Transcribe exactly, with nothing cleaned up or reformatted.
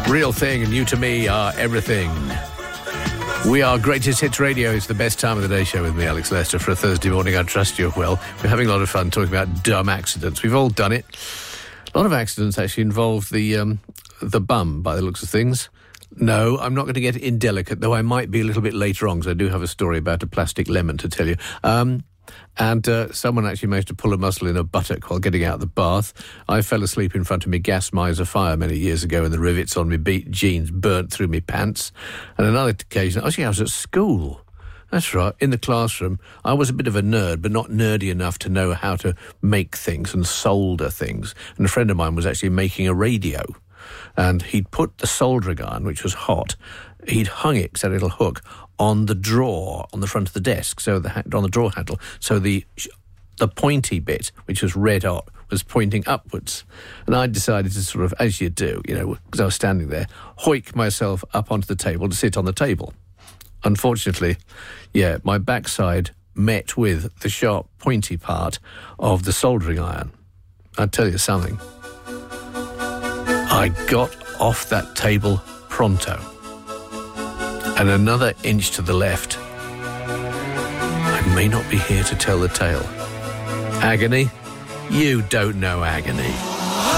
Real Thing and You to Me are everything. We are Greatest Hits Radio. It's the best time of the day show with me, Alex Lester, for a Thursday morning. I trust you're well. We're having a lot of fun talking about dumb accidents. We've all done it. A lot of accidents actually involve the um, the bum, by the looks of things. No, I'm not going to get indelicate, though I might be a little bit later on, because I do have a story about a plastic lemon to tell you. Um... And uh, someone actually managed to pull a muscle in a buttock while getting out of the bath. I fell asleep in front of me gas miser fire many years ago, and the rivets on me beat jeans burnt through me pants. And another occasion, actually I was at school. That's right, in the classroom. I was a bit of a nerd, but not nerdy enough to know how to make things and solder things. And a friend of mine was actually making a radio. And he'd put the soldering iron, which was hot, he'd hung it, set a little hook, on the drawer on the front of the desk, so the on the drawer handle, so the the pointy bit, which was red hot, was pointing upwards. And I decided to sort of, as you do, you know, because I was standing there, hoik myself up onto the table to sit on the table. Unfortunately, yeah, my backside met with the sharp, pointy part of the soldering iron. I'll tell you something. I got off that table pronto. And another inch to the left. I may not be here to tell the tale. Agony? You don't know agony.